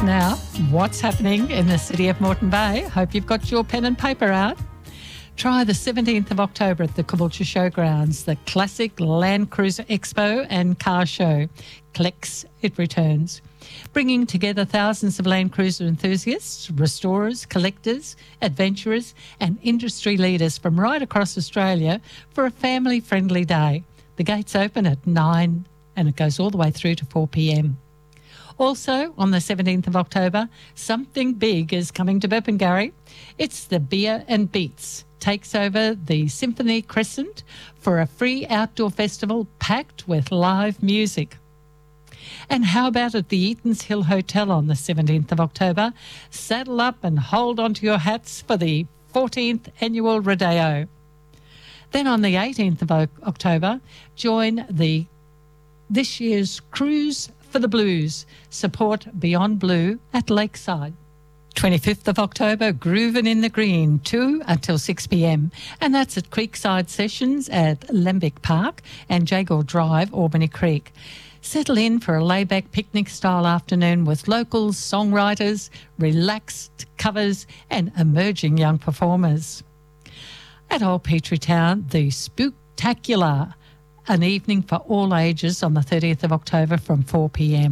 now. What's happening in the city of Moreton Bay? Hope you've got your pen and paper out. Try the 17th of October at the Caboolture Showgrounds, the classic Land Cruiser Expo and Car Show. Clicks, it returns. Bringing together thousands of Land Cruiser enthusiasts, restorers, collectors, adventurers and industry leaders from right across Australia for a family-friendly day. The gates open at 9 and it goes all the way through to 4 p.m. Also, on the 17th of October, something big is coming to Burpengary. It's the Beer and Beats. Takes over the Symphony Crescent for a free outdoor festival packed with live music. And how about at the Eaton's Hill Hotel on the 17th of October? Saddle up and hold on to your hats for the 14th annual Rodeo. Then on the 18th of October, join this year's Cruise for the Blues. Support Beyond Blue at Lakeside. 25th of October, Groovin' in the Green, 2 until 6 p.m. And that's at Creekside Sessions at Lembeck Park and Jago Drive, Albany Creek. Settle in for a layback picnic-style afternoon with locals, songwriters, relaxed covers and emerging young performers. At Old Petrie Town, the Spooktacular, an evening for all ages on the 30th of October from 4 p.m.